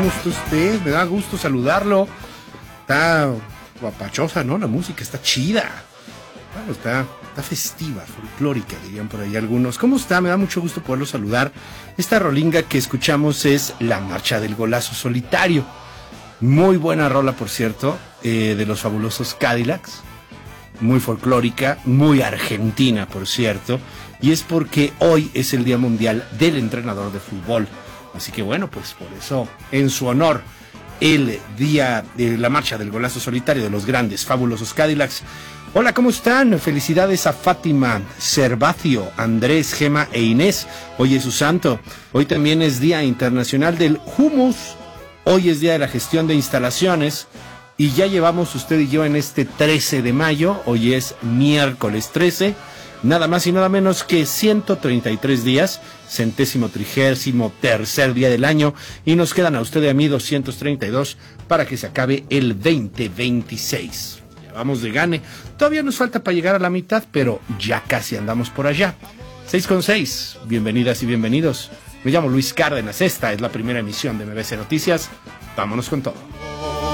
¿Cómo está usted? Me da gusto saludarlo. Está guapachosa, ¿no? La música está chida. Bueno, está festiva, folclórica, dirían por ahí algunos. ¿Cómo está? Me da mucho gusto poderlo saludar. Esta rolinga que escuchamos es La Marcha del Golazo Solitario. Muy buena rola, por cierto, de los fabulosos Cadillacs. Muy folclórica, muy argentina, por cierto. Y es porque hoy es el Día Mundial del Entrenador de Fútbol. Así que bueno, pues por eso, en su honor, el día de la Marcha del Golazo Solitario de los grandes, fabulosos Cadillacs. Hola, ¿cómo están? Felicidades a Fátima, Servacio, Andrés, Gema e Inés. Hoy es su santo. Hoy también es Día Internacional del Hummus. Hoy es Día de la Gestión de Instalaciones. Y ya llevamos usted y yo en este 13 de mayo. Hoy es miércoles 13. Nada más y nada menos que 133 días, 133º día del año, y nos quedan a usted y a mí 232 para que se acabe el 2026. Ya vamos de gane, todavía nos falta para llegar a la mitad, pero ya casi andamos por allá. 6:06, bienvenidas y bienvenidos. Me llamo Luis Cárdenas, esta es la primera emisión de MBC Noticias. Vámonos con todo.